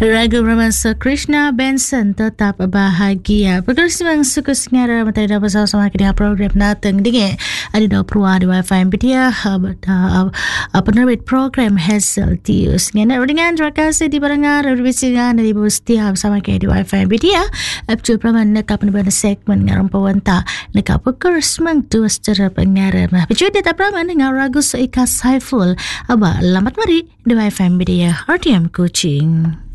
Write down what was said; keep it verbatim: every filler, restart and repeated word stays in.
Ragu Romansa Krishna Benson tetap bahagia. Perkara memang suka sengara mata dah bersama-sama kita program nateng dengan ada dah peruah di Wi-Fi media penerbit program Hazel Tius. Dengan dengan terima kasih di barangan berbisikan dari ibu setia bersama kita di Wi-Fi media. Apcu praman nekap penerbit segmen ngaram pawanta nekap perkara semang tu secara pengaram. Apcu dia tak praman dengan ragu seika Saiful. Aba lamat mari di Wi-Fi media R T M Kuching.